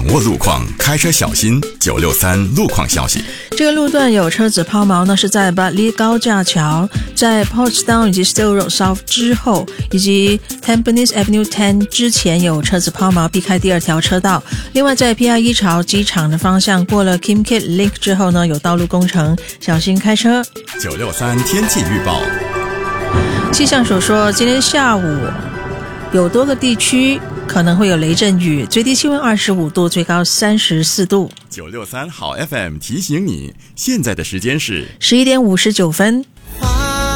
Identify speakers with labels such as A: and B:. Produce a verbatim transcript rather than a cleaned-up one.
A: 握路况，开车小心。九六三路况消息，
B: 这个路段有车子抛锚呢，是在 Bartley 高架桥，在 Portsdown 以及 Still Road South 之后，以及 Tampines Avenue 十之前有车子抛锚，避开第二条车道。另外在 P I 一朝机场的方向过了 Kimkit Link 之后呢，有道路工程，小心开车。
A: 九六三天气预报，
B: 气象署说今天下午有多个地区可能会有雷阵雨，最低气温二十五度，最高三十四度。
A: 九六三好 F M 提醒你，现在的时间是
B: 十一点五十九分。